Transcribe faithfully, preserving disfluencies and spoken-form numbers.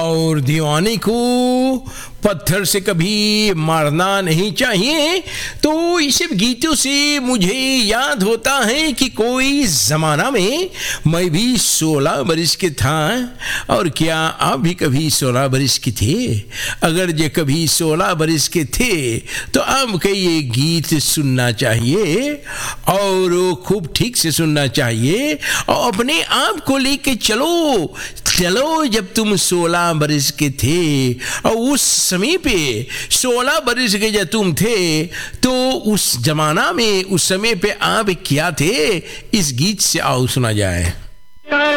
और दीवाने को पत्थर से कभी मारना नहीं चाहिए। तो इस गीतों से मुझे याद होता है कि कोई ज़माना में मैं भी सोलह बरस के था। और क्या आप भी कभी सोलह बरस के थे? अगर जे कभी सोलह बरस के थे तो आपको ये गीत सुनना चाहिए और खूब ठीक से सुनना चाहिए और अपने आप को लेके चलो चलो जब तुम सोलह बरस के थे और उस समय पे सोलह बरस के जब तुम थे तो उस जमाना में उस समय पे आप क्या थे, इस गीत से आओ सुना जाए।